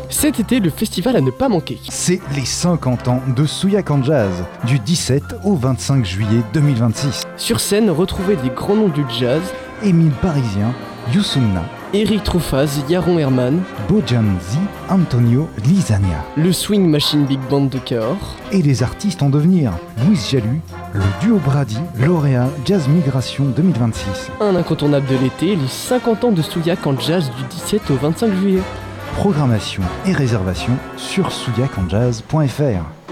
Cet été, le festival à ne pas manquer. C'est les 50 ans de Souillac en Jazz, du 17 au 25 juillet 2026. Sur scène, retrouvez des grands noms du jazz. Émile Parisien, Youssoumna, Eric Truffaz, Yaron Herman, Bojanzi, Antonio Lisania. le Swing Machine Big Band de Cahors. Et les artistes en devenir, Louise Jalu, le duo Brady, lauréat Jazz Migration 2026. Un incontournable de l'été, les 50 ans de Souillac en jazz du 17 au 25 juillet. Programmation et réservation sur souillacanjazz.fr.